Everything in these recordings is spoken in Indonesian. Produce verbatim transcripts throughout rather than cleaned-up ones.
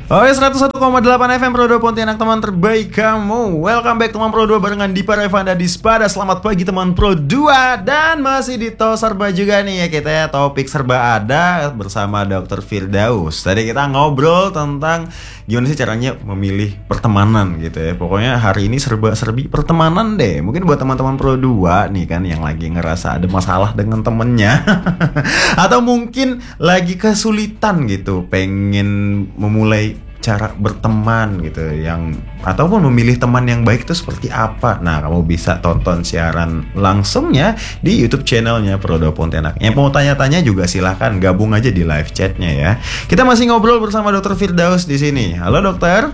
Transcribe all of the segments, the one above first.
Oke, seratus satu koma delapan F M Pro dua Pontianak, teman terbaik kamu. Welcome back teman Pro dua barengan Dipa Revanda di Spada. Selamat pagi teman Pro dua. Dan masih di To Serba juga nih ya kita ya. Topik serba ada bersama dokter Firdaus. Tadi kita ngobrol tentang gimana sih caranya memilih pertemanan gitu ya. Pokoknya hari ini serba-serbi pertemanan deh. Mungkin buat teman-teman Pro dua nih kan yang lagi ngerasa ada masalah dengan temennya atau mungkin lagi kesulitan gitu, pengen memulai cara berteman gitu yang ataupun memilih teman yang baik itu seperti apa. Nah, kamu bisa tonton siaran langsungnya di YouTube channelnya Pro dua Pontianak. Yang mau tanya-tanya juga silahkan gabung aja di live chatnya ya. Kita masih ngobrol bersama dokter Firdaus di sini. Halo dokter.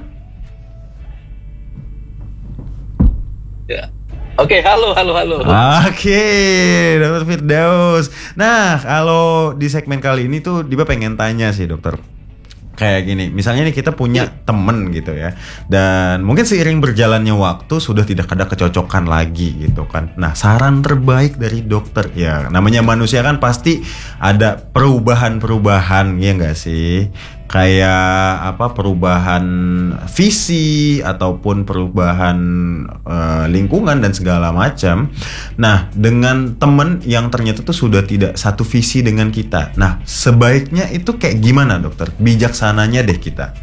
Ya. Oke, halo, halo, halo. Oke, dokter Firdaus. Nah, kalau di segmen kali ini tuh Diba pengen tanya sih dokter. Kayak gini, misalnya nih kita punya temen gitu ya, dan mungkin seiring berjalannya waktu sudah tidak ada kecocokan lagi gitu kan. Nah, saran terbaik dari dokter, ya namanya manusia kan pasti ada perubahan-perubahan, ya nggak sih? Kayak apa, perubahan visi ataupun perubahan uh, lingkungan dan segala macam. Nah, dengan temen yang ternyata tuh sudah tidak satu visi dengan kita. Nah, sebaiknya itu kayak gimana dokter? Bijaksananya deh kita.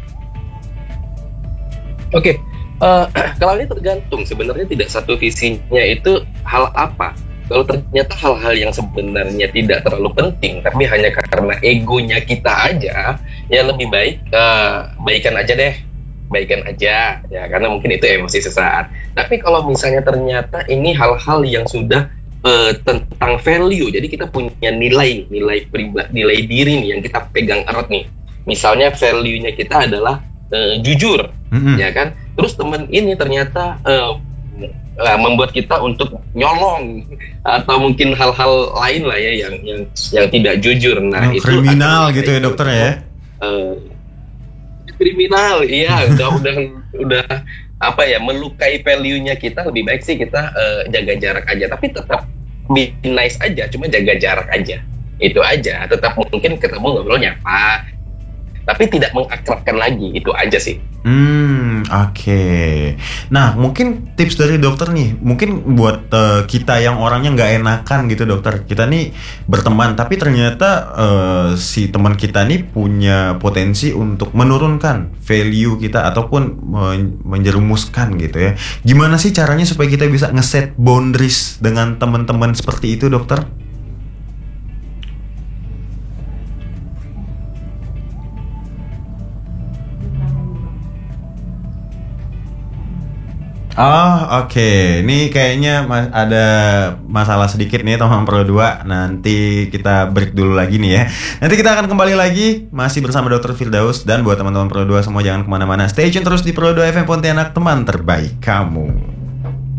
Oke, uh, kalau ini tergantung sebenarnya tidak satu visinya itu hal apa. Kalau ternyata hal-hal yang sebenarnya tidak terlalu penting, tapi hanya karena egonya kita aja, ya lebih baik uh, baikan aja deh, baikan aja, ya karena mungkin itu emosi sesaat. Tapi kalau misalnya ternyata ini hal-hal yang sudah uh, tentang value, jadi kita punya nilai, nilai pribadi, nilai diri nih yang kita pegang erat nih. Misalnya value-nya kita adalah uh, jujur, mm-hmm. ya kan? Terus teman ini ternyata uh, Nah, membuat kita untuk nyolong atau mungkin hal-hal lain lah ya yang yang yang tidak jujur. Nah, oh, itu kriminal gitu ya dokter ya. Uh, kriminal, iya udah udah udah apa ya, melukai value-nya kita. Lebih baik sih kita uh, jaga jarak aja, tapi tetap be nice aja, cuma jaga jarak aja. Itu aja, tetap mungkin ketemu ngobrol nyapa, tapi tidak mengakrabkan lagi, itu aja sih. Hmm, oke. Okay. Nah, mungkin tips dari dokter nih, mungkin buat uh, kita yang orangnya nggak enakan gitu dokter. Kita nih berteman, tapi ternyata uh, si teman kita nih punya potensi untuk menurunkan value kita ataupun men- menjerumuskan gitu ya. Gimana sih caranya supaya kita bisa ngeset boundaries dengan teman-teman seperti itu dokter? Oh oke, okay. Ini kayaknya mas- ada masalah sedikit nih teman Pro dua. Nanti kita break dulu lagi nih ya. Nanti kita akan kembali lagi masih bersama dokter Firdaus. Dan buat teman-teman Pro dua semua jangan kemana-mana, stay tune terus di Pro dua F M Pontianak, teman terbaik kamu.